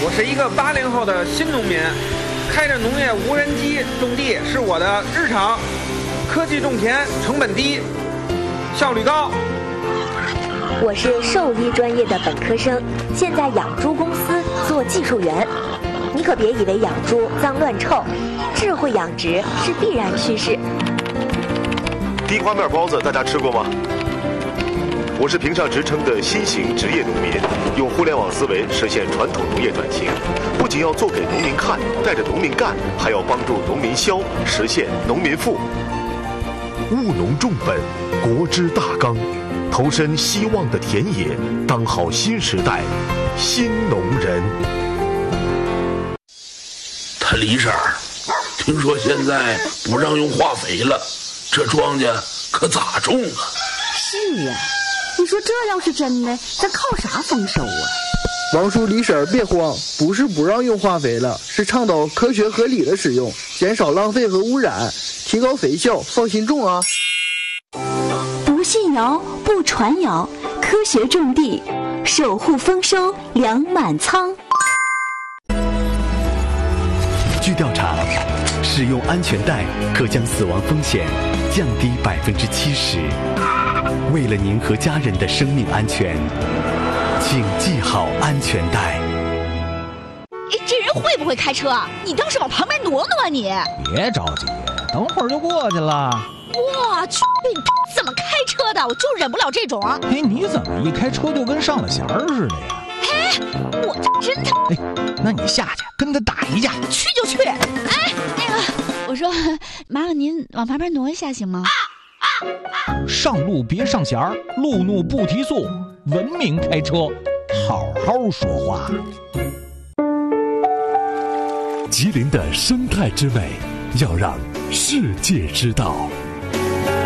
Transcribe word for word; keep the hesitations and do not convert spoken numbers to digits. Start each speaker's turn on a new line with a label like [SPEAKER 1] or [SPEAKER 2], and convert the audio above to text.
[SPEAKER 1] 我是一个八零后的新农民，开着农业无人机种地是我的日常。科技种田，成本低，效率高。
[SPEAKER 2] 我是兽医专业的本科生，现在养猪公司做技术员。你可别以为养猪脏乱臭，智慧养殖是必然趋势。
[SPEAKER 3] 地瓜面包子大家吃过吗？我是评上职称的新型职业农民，用互联网思维实现传统农业转型，不仅要做给农民看，带着农民干，还要帮助农民消，实现农民富。务农重本，国之大纲，投身希望的田野，当好新时代新农人。
[SPEAKER 4] 他李婶儿，听说现在不让用化肥了，这庄稼可咋种啊？
[SPEAKER 5] 是啊，你说这要是真的，咱靠啥丰收啊？
[SPEAKER 6] 王叔李婶儿别慌，不是不让用化肥了，是倡导科学合理的使用，减少浪费和污染，提高肥效，放心种啊。
[SPEAKER 5] 不信谣，不传谣，科学种地，守护丰收，粮满仓。
[SPEAKER 7] 据调查，使用安全带可将死亡风险降低百分之七十。为了您和家人的生命安全，请系好安全带。
[SPEAKER 8] 这人会不会开车？你倒是往旁边挪挪啊你！
[SPEAKER 9] 别着急，等会儿就过去了。
[SPEAKER 8] 我去，怎么开车的？我就忍不了这种。
[SPEAKER 9] 哎，你怎么一开车就跟上了弦儿似的呀？
[SPEAKER 8] 哎，我这真的……
[SPEAKER 9] 哎，那你下去跟他打一架。
[SPEAKER 8] 去就去。哎，那个，我说，麻烦您往旁边挪一下行吗？
[SPEAKER 9] 上路别上弦儿，路怒不提速，文明开车，好好说话。
[SPEAKER 7] 吉林的生态之美，要让世界知道。